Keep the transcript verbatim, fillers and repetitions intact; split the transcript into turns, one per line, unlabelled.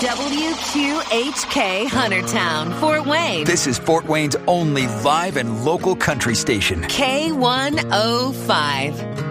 W Q H K Huntertown, Fort Wayne.
This is Fort Wayne's only live and local country station.
K one oh five.